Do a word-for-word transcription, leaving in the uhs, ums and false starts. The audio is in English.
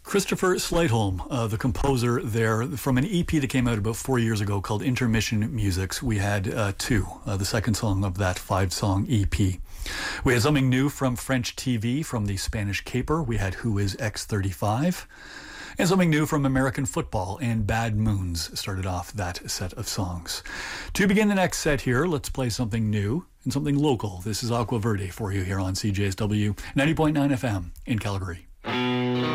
Christopher Sleightholm, uh, the composer there, from an E P that came out about four years ago called Intermission Musics. We had uh, two, uh, the second song of that five-song E P. We had something new from French T V, from the Spanish Caper. We had Who Is X thirty-five? And something new from American football, and Bad Moons started off that set of songs. To begin the next set here, let's play something new and something local. This is Aqua Verde for you here on C J S W ninety point nine F M in Calgary.